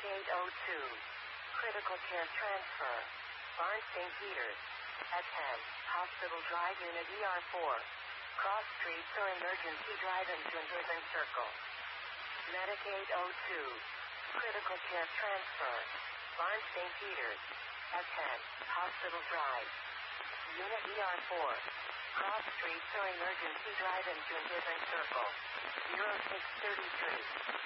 Medicaid O2. Critical care transfer. Barnes St. Peter's. S10. Hospital Drive Unit ER4. Cross streets or emergency drive-in to Haven Circle. Medicaid O2. Critical care transfer. Barnes St. Peter's. S10. Hospital Drive. Unit ER4. Cross streets or emergency drive-in to Haven Circle. 0633.